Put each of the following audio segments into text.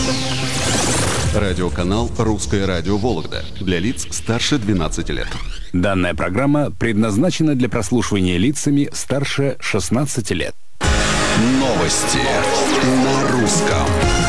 Радиоканал «Русское радио Вологда» для лиц старше 12 лет. Данная программа предназначена для прослушивания лицами старше 16 лет. Новости на русском.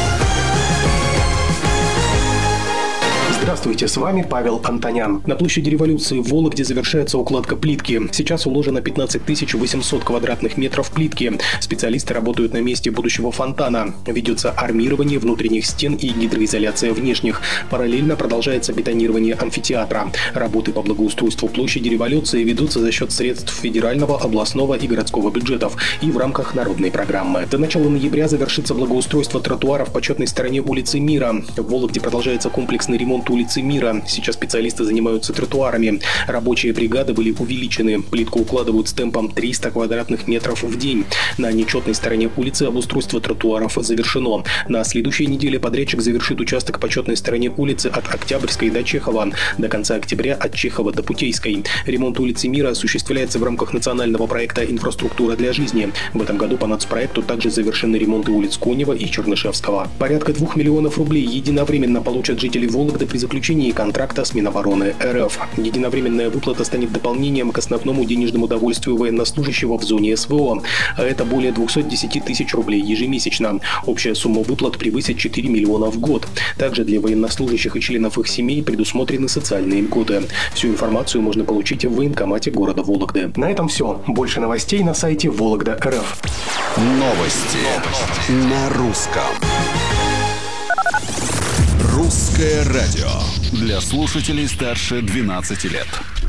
Здравствуйте, с вами Павел Антонян. На площади Революции в Вологде завершается укладка плитки. Сейчас уложено 15 800 квадратных метров плитки. Специалисты работают на месте будущего фонтана. Ведется армирование внутренних стен и гидроизоляция внешних. Параллельно продолжается бетонирование амфитеатра. Работы по благоустройству площади Революции ведутся за счет средств федерального, областного и городского бюджетов и в рамках народной программы. До начала ноября завершится благоустройство тротуара в почетной стороне улицы Мира. В Вологде продолжается комплексный ремонт улицы Мира. Сейчас специалисты занимаются тротуарами. Рабочие бригады были увеличены. Плитку укладывают с темпом 300 квадратных метров в день. На нечетной стороне улицы обустройство тротуаров завершено. На следующей неделе подрядчик завершит участок по четной стороне улицы от Октябрьской до Чехова. До конца октября от Чехова до Путейской. Ремонт улицы Мира осуществляется в рамках национального проекта «Инфраструктура для жизни». В этом году по нацпроекту также завершены ремонты улиц Конева и Чернышевского. Порядка 2 миллионов рублей единовременно получат жители Вологды при заключении контракта с Минобороны РФ. Единовременная выплата станет дополнением к основному денежному довольствию военнослужащего в зоне СВО, а это более 210 тысяч рублей ежемесячно. Общая сумма выплат превысит 4 миллиона в год. Также для военнослужащих и членов их семей предусмотрены социальные льготы. Всю информацию можно получить в военкомате города Вологды. На этом все. Больше новостей на сайте Вологда.рф. Новости на русском. Русское радио для слушателей старше 12 лет.